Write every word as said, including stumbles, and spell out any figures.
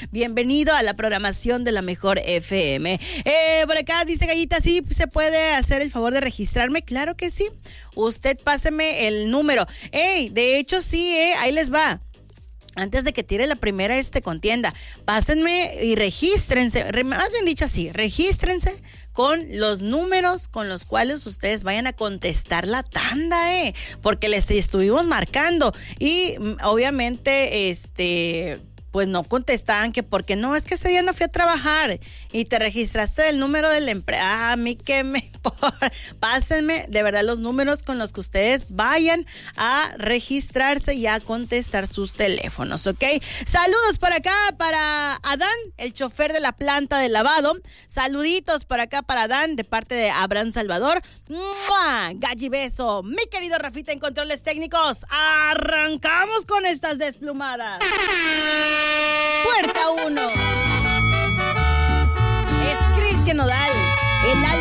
Bienvenido a la programación de la Mejor F M. Eh, por acá dice Gallita, sí, se puede hacer el favor de registrarme. Claro que sí. Usted páseme el número. Ey, de hecho sí, eh, ahí les va. Antes de que tire la primera este contienda, pásenme y regístrense, más bien dicho así, regístrense con los números con los cuales ustedes vayan a contestar la tanda, eh, porque les estuvimos marcando y obviamente este pues no contestaban que porque no, es que ese día no fui a trabajar y te registraste del número de la empresa. Ah, a mí que me importa. Pásenme de verdad los números con los que ustedes vayan a registrarse y a contestar sus teléfonos, ¿ok? Saludos por acá para Adán, el chofer de la planta de lavado. Saluditos por acá para Adán de parte de Abraham Salvador. ¡Mua! Galli beso. Mi querido Rafita en controles técnicos. Arrancamos con estas desplumadas. Puerta uno. Es Cristian Nodal. El